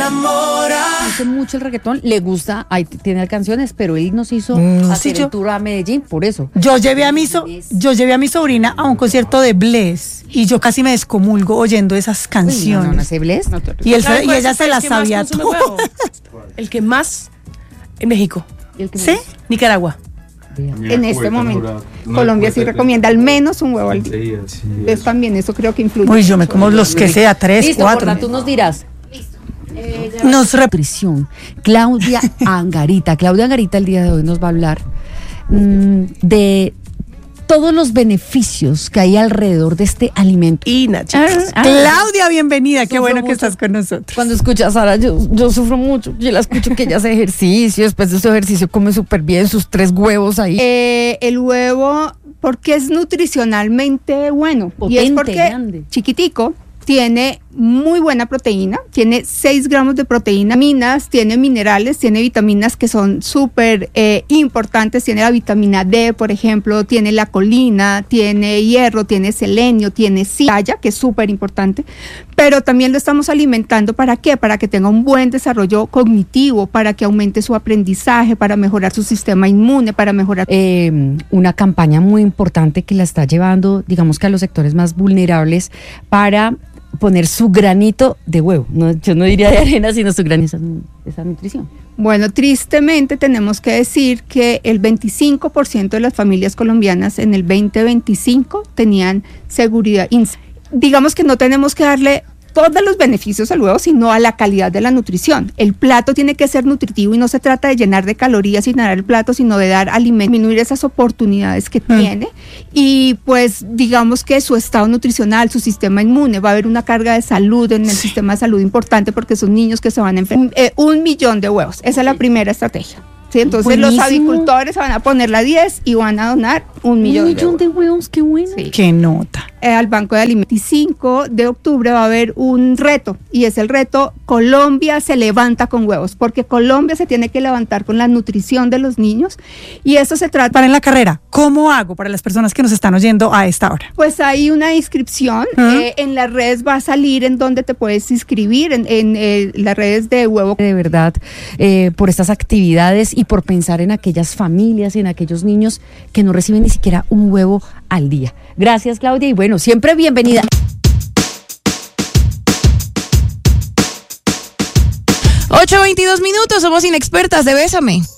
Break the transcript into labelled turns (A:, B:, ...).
A: enamora.
B: Hace mucho el reggaetón, le gusta, ahí tiene canciones, pero él nos hizo hacer el tour a Medellín, por eso.
C: Yo llevé a mi sobrina a un concierto de Bless y yo casi me descomulgo oyendo esas canciones.
B: No sé Bless.
C: Y ella se las sabía todas.
D: El que más en México.
C: ¿Sí?
D: Nicaragua.
E: En este momento, Colombia sí recomienda al menos un huevo al día. Entonces también eso creo que influye.
C: Uy, yo me como los que sea, 3,
B: Listo,
C: 4.
B: Gorda, tú nos dirás. Nutrición. Claudia Angarita el día de hoy nos va a hablar de todos los beneficios que hay alrededor de este alimento.
D: Y Nachas.
C: Claudia, bienvenida, qué bueno que estás con nosotros.
B: Cuando escuchas a Sara, yo sufro mucho. Yo la escucho que ella hace ejercicio, después de su ejercicio come súper bien, sus 3 huevos ahí.
E: El huevo, porque es nutricionalmente bueno.
B: Potente,
E: y es porque
B: grande.
E: Chiquitico, tiene muy buena proteína, tiene 6 gramos de proteína, tiene minerales, tiene vitaminas que son súper importantes, tiene la vitamina D, por ejemplo, tiene la colina, tiene hierro, tiene selenio, tiene zinc, que es súper importante, pero también lo estamos alimentando ¿para qué? Para que tenga un buen desarrollo cognitivo, para que aumente su aprendizaje, para mejorar su sistema inmune, para mejorar...
B: Una campaña muy importante que la está llevando, digamos que a los sectores más vulnerables, para poner su granito de huevo. No, yo no diría de arena, sino su granito, esa nutrición.
E: Bueno, tristemente tenemos que decir que el 25% de las familias colombianas en el 2025 tenían seguridad. Digamos que no tenemos que darle todos los beneficios al huevo, sino a la calidad de la nutrición. El plato tiene que ser nutritivo y no se trata de llenar de calorías y llenar el plato, sino de dar alimento, disminuir esas oportunidades que tiene y pues digamos que su estado nutricional, su sistema inmune, va a haber una carga de salud en el sistema de salud importante porque son niños que se van a enfermar. 1 millón de huevos, esa es la primera estrategia. Sí, entonces
B: buenísimo.
E: Los avicultores van a poner la 10 y van a donar 1 millón
B: de huevos, qué bueno.
E: Sí.
C: Qué nota.
E: Al Banco de Alimentos. El 25 de octubre va a haber un reto y es el reto Colombia se levanta con huevos, porque Colombia se tiene que levantar con la nutrición de los niños y eso se trata.
C: Para en la carrera, ¿cómo hago para las personas que nos están oyendo a esta hora?
E: Pues hay una inscripción, en las redes va a salir en donde te puedes inscribir, en las redes de huevo.
B: De verdad, por estas actividades y por pensar en aquellas familias y en aquellos niños que no reciben ni siquiera un huevo al día. Gracias, Claudia, y bueno, siempre bienvenida.
F: 8:22 minutos, somos inexpertas de Bésame.